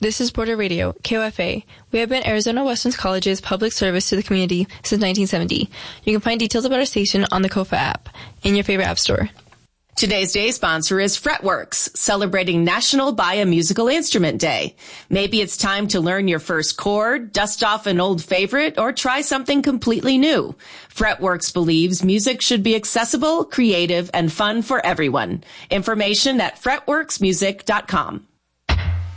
This is Border Radio, KOFA. We have been Arizona Western College's public service to the community since 1970. You can find details about our station on the KOFA app in your favorite app store. Today's day sponsor is Fretworks, celebrating National Buy a Musical Instrument Day. Maybe it's time to learn your first chord, dust off an old favorite, or try something completely new. Fretworks believes music should be accessible, creative, and fun for everyone. Information at fretworksmusic.com.